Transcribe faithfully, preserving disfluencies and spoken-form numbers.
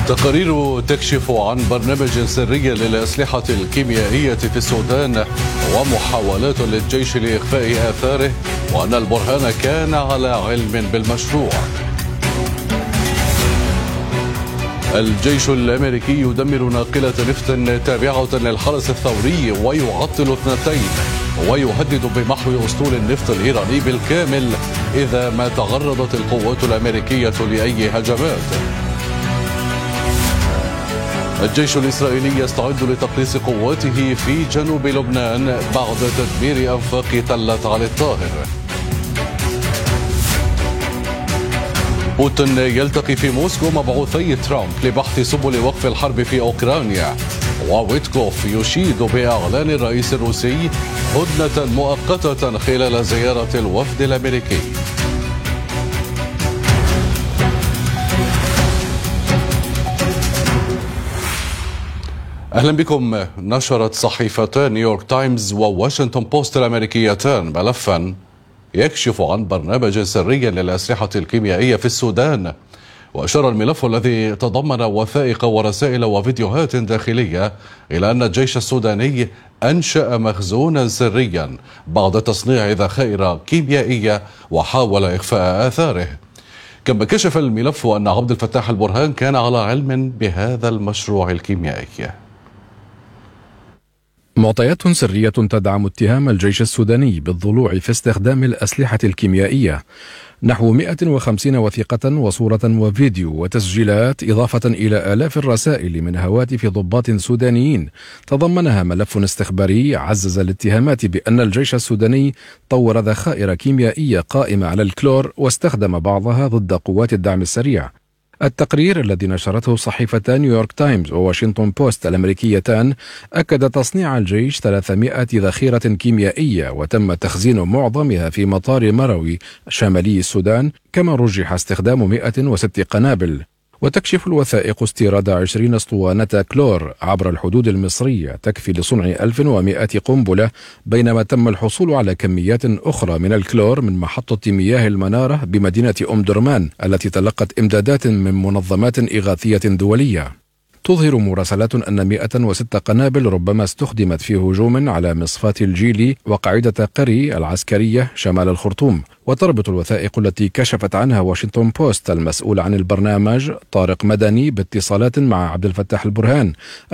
تقارير تكشف عن برنامج سري للأسلحة الكيميائية في السودان ومحاولات للجيش لإخفاء آثاره، وأن البرهان كان على علم بالمشروع. الجيش الأمريكي يدمر ناقلة نفط تابعة للحرس الثوري ويعطل اثنتين، ويهدد بمحو أسطول النفط الإيراني بالكامل إذا ما تعرضت القوات الأمريكية لأي هجمات. الجيش الإسرائيلي يستعد لتقليص قواته في جنوب لبنان بعد تدمير أنفاق تلة علي الطاهر. بوتين يلتقي في موسكو مبعوثي ترامب لبحث سبل وقف الحرب في أوكرانيا، وويتكوف يشيد بإعلان الرئيس الروسي هدنة مؤقتة خلال زيارة الوفد الأمريكي. أهلا بكم. نشرت صحيفتان نيويورك تايمز وواشنطن بوست الأمريكيتان ملفا يكشف عن برنامج سري للأسلحة الكيميائية في السودان، وأشار الملف الذي تضمن وثائق ورسائل وفيديوهات داخلية إلى أن الجيش السوداني أنشأ مخزونا سريا بعد تصنيع ذخائر كيميائية وحاول إخفاء آثاره. كما كشف الملف أن عبد الفتاح البرهان كان على علم بهذا المشروع الكيميائي. معطيات سرية تدعم اتهام الجيش السوداني بالضلوع في استخدام الأسلحة الكيميائية، نحو مئة وخمسين وثيقة وصورة وفيديو وتسجيلات، إضافة إلى آلاف الرسائل من هواتف ضباط سودانيين تضمنها ملف استخباري عزز الاتهامات بأن الجيش السوداني طور ذخائر كيميائية قائمة على الكلور واستخدم بعضها ضد قوات الدعم السريع. التقرير الذي نشرته صحيفتا نيويورك تايمز وواشنطن بوست الأمريكيتان أكد تصنيع الجيش ثلاثمائة ذخيرة كيميائية، وتم تخزين معظمها في مطار مروي شمالي السودان، كما رجح استخدام مئة وستة قنابل. وتكشف الوثائق استيراد عشرين اسطوانة كلور عبر الحدود المصرية تكفي لصنع ألف ومئة قنبلة، بينما تم الحصول على كميات أخرى من الكلور من محطة مياه المنارة بمدينة أم درمان التي تلقت إمدادات من منظمات إغاثية دولية. تظهر مراسلات أن مئة وستة قنابل ربما استخدمت في هجوم على مصفاة الجيلي وقاعدة قري العسكرية شمال الخرطوم. وتربط الوثائق التي كشفت عنها واشنطن بوست المسؤول عن البرنامج طارق مدني باتصالات مع عبد الفتاح البرهان